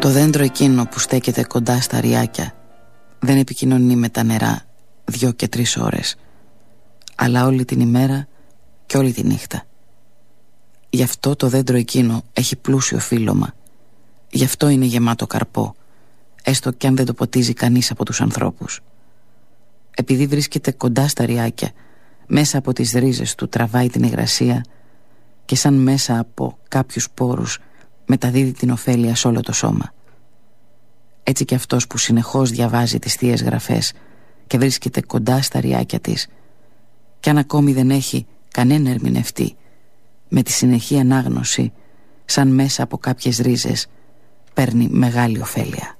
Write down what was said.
Το δέντρο εκείνο που στέκεται κοντά στα ριάκια δεν επικοινωνεί με τα νερά 2 και 3 ώρες, αλλά όλη την ημέρα και όλη τη νύχτα. Γι' αυτό το δέντρο εκείνο έχει πλούσιο φύλλωμα. Γι' αυτό είναι γεμάτο καρπό, έστω κι αν δεν το ποτίζει κανείς από τους ανθρώπους. Επειδή βρίσκεται κοντά στα ριάκια, μέσα από τις ρίζες του τραβάει την υγρασία και σαν μέσα από κάποιους πόρους μεταδίδει την ωφέλεια σε όλο το σώμα. Έτσι και αυτός που συνεχώς διαβάζει τις Θείες Γραφές και βρίσκεται κοντά στα ριάκια της, κι αν ακόμη δεν έχει κανένα ερμηνευτή, με τη συνεχή ανάγνωση, σαν μέσα από κάποιες ρίζες, παίρνει μεγάλη ωφέλεια.